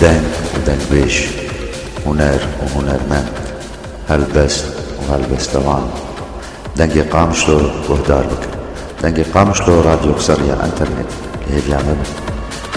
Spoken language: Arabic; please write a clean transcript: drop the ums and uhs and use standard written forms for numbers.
دنگ ودنگبيش، هنر وهنرمند، هلبست وهلبستوان. دنگی قامشلو وهدار بك، دنگی قامشلو راديو سريع انترنت اللي بيعمل